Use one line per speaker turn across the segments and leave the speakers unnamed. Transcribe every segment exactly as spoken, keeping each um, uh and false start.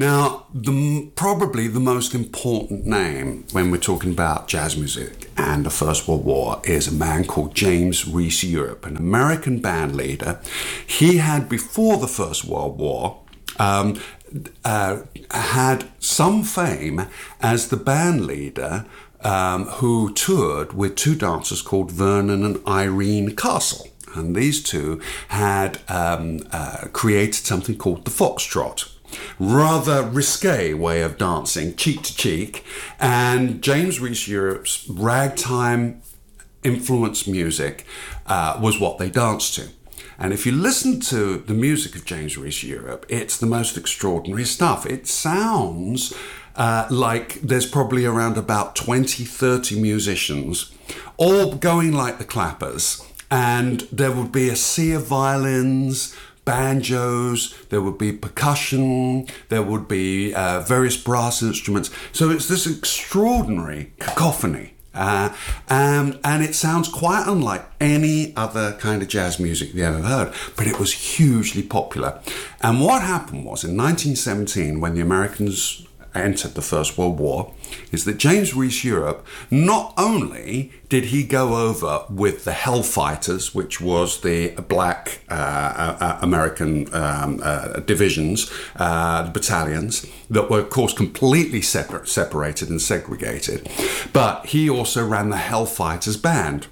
Now, the, probably the most important name when we're talking about jazz music and the First World War is a man called James Reese Europe, an American band leader. He had, before the First World War, um, uh, had some fame as the band leader um, who toured with two dancers called Vernon and Irene Castle. And these two had um, uh, created something called the Foxtrot. Rather risque way of dancing, cheek to cheek, and James Reese Europe's ragtime influenced music uh, was what they danced to. And if you listen to the music of James Reese Europe, it's the most extraordinary stuff. It sounds uh, like there's probably around about twenty, thirty musicians, all going like the Clappers, and there would be a sea of violins, banjos, there would be percussion, there would be uh, various brass instruments. So it's this extraordinary cacophony. Uh, um, and it sounds quite unlike any other kind of jazz music you ever heard, but it was hugely popular. And what happened was, in nineteen seventeen, when the Americans entered the First World War, is that James Reese Europe, not only did he go over with the Hellfighters, which was the black uh, uh, American um, uh, divisions, uh, battalions, that were, of course, completely separate, separated and segregated, but he also ran the Hellfighters band.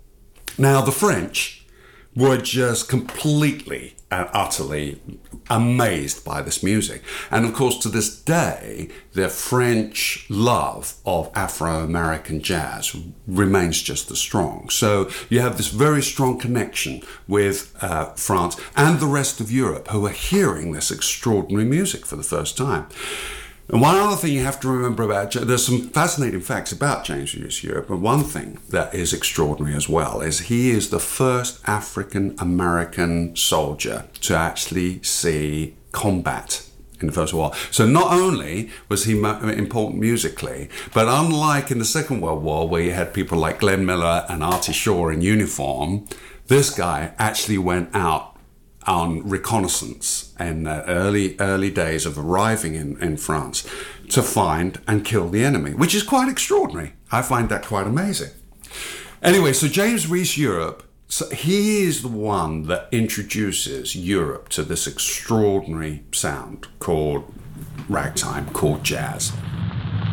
Now, the French were just completely and utterly amazed by this music. And of course, to this day, the French love of Afro-American jazz remains just as strong. So you have this very strong connection with uh, France and the rest of Europe, who are hearing this extraordinary music for the first time. And one other thing you have to remember about, there's some fascinating facts about James Reese Europe, and one thing that is extraordinary as well is he is the first African-American soldier to actually see combat in the First World War. So not only was he important musically, but unlike in the Second World War, where you had people like Glenn Miller and Artie Shaw in uniform, this guy actually went out on reconnaissance in the early early days of arriving in, in France to find and kill the enemy, which is quite extraordinary. I find that quite amazing. Anyway, so James Reese Europe, so he is the one that introduces Europe to this extraordinary sound called ragtime, called jazz.